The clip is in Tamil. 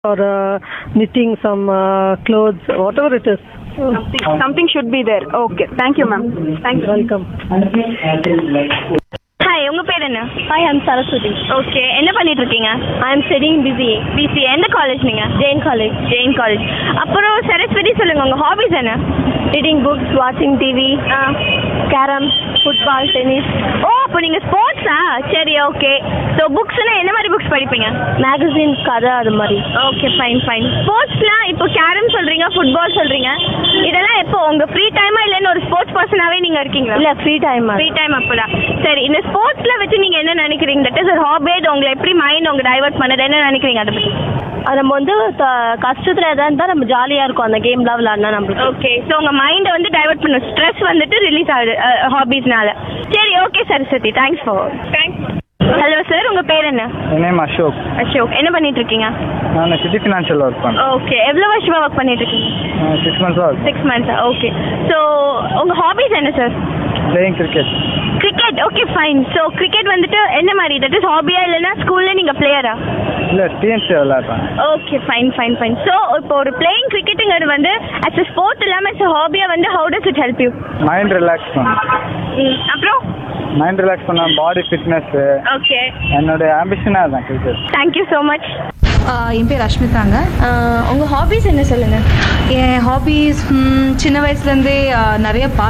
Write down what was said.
or knitting some clothes, whatever it is. Something should be there. Okay. Thank you, ma'am. Thank you. Welcome. Hi, உங்க பேர் என்ன? Hi, I'm Saraswati. ஓகே, என்ன பண்ணிட்டு இருக்கீங்க? I am studying PCA. PC. எந்த காலேஜ் நீங்க? ஜெயின் காலேஜ். ஜெயின் காலேஜ். அப்புறம் சரஸ்வதி, சொல்லுங்க உங்க ஹாபிஸ் என்ன? ரீடிங் புக்ஸ், வாட்சிங் டிவி, கேரம், ஃபுட்பால், டென்னிஸ். ஓ, அப்போ நீங்க ஸ்போர்ட்ஸா? சரி, ஓகே. ஸோ புக்ஸ்னா என்ன மாதிரி புக்ஸ் படிப்பீங்க? மேகசின், கதை, அது மாதிரி. Okay, fine fine. ஸ்போர்ட்ஸ்லாம் இப்போ கேரம் சொல்றீங்க, ஃபுட்பால் சொல்றீங்க, இதெல்லாம் எப்போ உங்க ஃப்ரீ டைமா இல்லைன்னு ஒரு ஸ்போர்ட்ஸ் பர்சனாவே நீங்க இருக்கீங்களா? இல்ல, ஃப்ரீ டைம். ஃப்ரீ டைம் அப்பதான். சரி, இந்த ஸ்போர்ட்ஸ்ல வச்சு நீங்க என்ன நினைக்கிறீங்க? தட் இஸ் ஒரு ஹாபி. உங்களை எப்படி மைண்ட் உங்க டைவர்ட் பண்ணது, என்ன நினைக்கிறீங்க அதை பத்தி? அது நம்ம வந்து கஷ்டத்துல எதாவது இருந்தால் நம்ம ஜாலியா இருக்கும் அந்த கேம்லாம் விளையாடினா நம்மளுக்கு. ஓகே, ஸோ உங்க மைண்டை வந்து டைவர்ட் பண்ணும், ஸ்ட்ரெஸ் வந்துட்டு ரிலீஸ் ஆகுது ஹாபிஸ்னால. சரி, okay Saraswati, thanks. Hello sir, உங்க பேர் என்ன? என் நேம் அசோக். அசோக், என்ன பண்ணிட்டு இருக்கீங்க? நான் சிட்டி ஃபினான்ஷியல் ஒர்க் பண்ணுறேன். ஓகே, எவ்வளோ வருஷமா ஒர்க் பண்ணிட்டு இருக்கீங்க? 6 months work. 6 months. Okay, so உங்க ஹாபிஸ் என்ன sir? Playing cricket. Cricket. Okay, fine. So cricket வந்துட்டு என்ன மாதிரி, தட் இஸ் ஹாபியா இல்லைன்னா ஸ்கூல்ல நீங்க பிளேயரா? இல்லை, DNC விளையாடுறேன். Okay, fine fine fine. So இப்போ ஒரு பிளேயிங் கிரிக்கெட்டுங்கிறது வந்து அஸ் அ ஸ்போர்ட் இல்லாமல் அஸ் அ ஹாபியா வந்து how does it help you? Mind relax பண்ணும். அப்புறம் மைண்ட் ரிலாக்ஸ் பண்ண, பாடி ஃபிட்னஸ்ஸு. ஓகே, என்னோட ஆம்பிஷனாக தான் கிரிக்கெட். Thank you so much. என் பேர் அஷ்மிதாங்க. உங்கள் ஹாபிஸ் என்ன சொல்லுங்கள்? என் ஹாபிஸ் சின்ன வயசுலேருந்தே நிறைய